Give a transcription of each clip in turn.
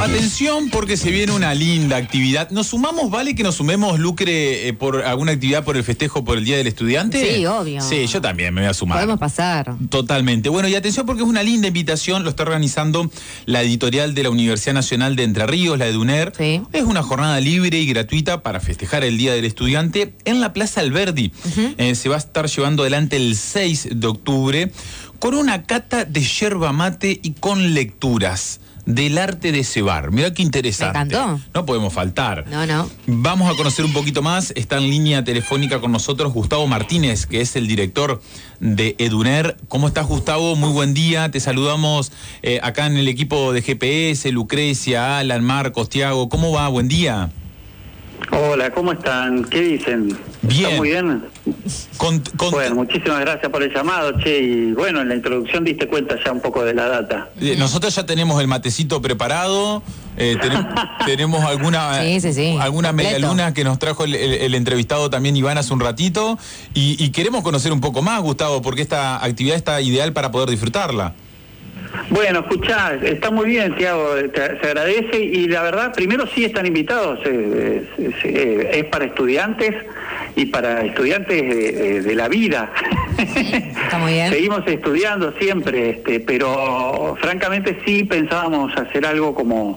Atención porque se viene una linda actividad. ¿Nos sumamos, vale que nos sumemos, Lucre, por alguna actividad por el festejo por el Día del Estudiante? Sí, obvio. Sí, yo también me voy a sumar. Podemos pasar. Totalmente. Bueno, y atención porque es una linda invitación, lo está organizando la editorial de la Universidad Nacional de Entre Ríos, la EDUNER. Sí. Es una jornada libre y gratuita para festejar el Día del Estudiante en la Plaza Alberdi. Se va a estar llevando adelante el 6 de octubre con una cata de yerba mate y con lecturas del arte de cebar. Mirá qué interesante. Me encantó. No podemos faltar. No. Vamos a conocer un poquito más. Está en línea telefónica con nosotros Gustavo Martínez, que es el director de EDUNER. ¿Cómo estás, Gustavo? Muy buen día. Te saludamos acá en el equipo de GPS, Lucrecia, Alan, Marcos, Tiago. ¿Cómo va? Buen día. Hola, ¿cómo están? ¿Qué dicen? Bien. ¿Están muy bien? Bueno, muchísimas gracias por el llamado, che, y bueno, en la introducción diste cuenta ya un poco de la data. Nosotros ya tenemos el matecito preparado, tenemos alguna Completo. medialuna que nos trajo el entrevistado también Iván hace un ratito, y queremos conocer un poco más, Gustavo, porque esta actividad está ideal para poder disfrutarla. Bueno, escuchá, está muy bien, Tiago, se agradece, y la verdad, primero sí están invitados, es para estudiantes y para estudiantes de la vida. Está muy bien. Seguimos estudiando siempre, pero francamente sí pensábamos hacer algo como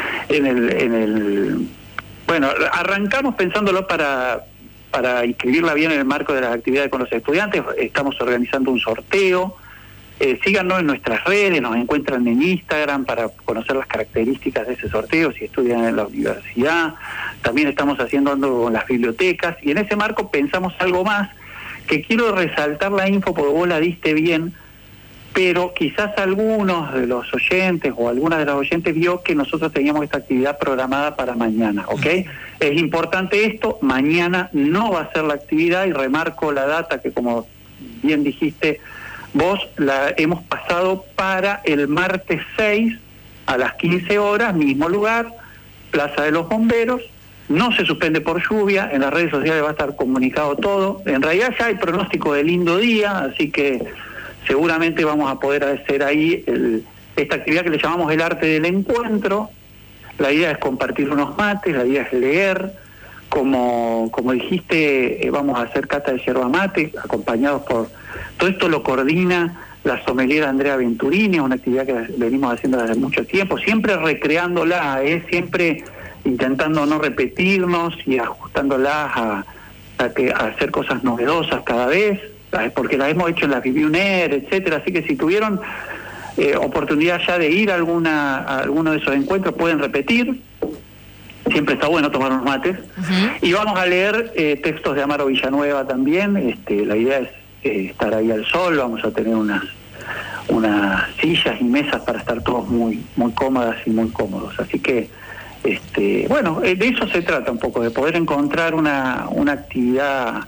bueno, arrancamos pensándolo para inscribirla bien en el marco de las actividades con los estudiantes. Estamos organizando un sorteo. Síganos en nuestras redes, nos encuentran en Instagram para conocer las características de ese sorteo, si estudian en la universidad. También estamos haciendo algo con las bibliotecas, y en ese marco pensamos algo más, que quiero resaltar la info porque vos la diste bien, pero quizás algunos de los oyentes o algunas de las oyentes vio que nosotros teníamos esta actividad programada para mañana, ¿ok? Es importante esto, mañana no va a ser la actividad, y remarco la data que, como bien dijiste vos, la hemos pasado para el martes 6 a las 15 horas, mismo lugar, Plaza de los Bomberos. No se suspende por lluvia, en las redes sociales va a estar comunicado todo. En realidad ya hay pronóstico de lindo día, así que seguramente vamos a poder hacer ahí esta actividad que le llamamos el arte del encuentro. La idea es compartir unos mates, la idea es leer. Como dijiste, vamos a hacer cata de yerba mate, acompañados por... Todo esto lo coordina la sommelier Andrea Venturini, una actividad que venimos haciendo desde mucho tiempo, siempre recreándola, siempre intentando no repetirnos y ajustándolas a hacer cosas novedosas cada vez, porque las hemos hecho en la EDUNER, etcétera. Así que si tuvieron oportunidad ya de ir a alguno de esos encuentros, pueden repetir. Siempre está bueno tomar unos mates. Y vamos a leer textos de Amaro Villanueva también. La idea es estar ahí al sol. Vamos a tener unas sillas y mesas para estar todos muy cómodas y muy cómodos. Así que, bueno, de eso se trata un poco, de poder encontrar una actividad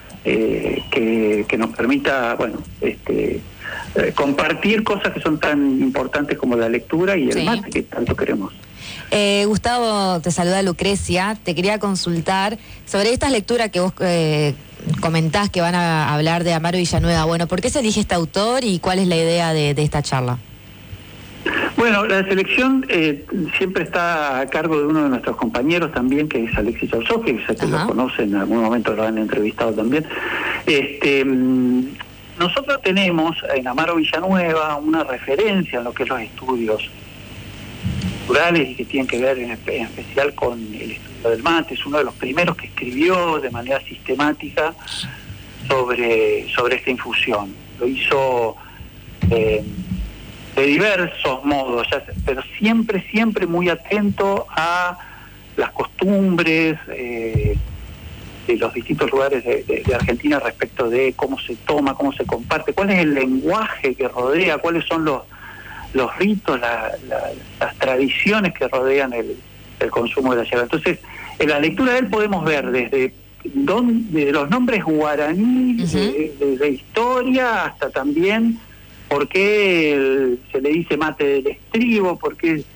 que nos permita, bueno, compartir cosas que son tan importantes como la lectura y el mate, que tanto queremos. Gustavo, te saluda Lucrecia. Te quería consultar sobre estas lecturas que vos comentás que van a hablar de Amaro Villanueva. Bueno, ¿por qué se elige este autor y cuál es la idea de esta charla? Bueno, la selección siempre está a cargo de uno de nuestros compañeros también, que es Alexis Chausovsky, que se lo conocen, en algún momento lo han entrevistado también. Nosotros tenemos en Amaro Villanueva una referencia en lo que es los estudios culturales y que tienen que ver en especial con el estudio del mate. Es uno de los primeros que escribió de manera sistemática sobre esta infusión. Lo hizo de diversos modos, pero siempre muy atento a las costumbres de los distintos lugares de Argentina respecto de cómo se toma, cómo se comparte, cuál es el lenguaje que rodea, cuáles son los ritos, las tradiciones que rodean el consumo de la yerba. Entonces, en la lectura de él podemos ver desde los nombres guaraníes, de historia, hasta también por qué se le dice mate del estribo, por qué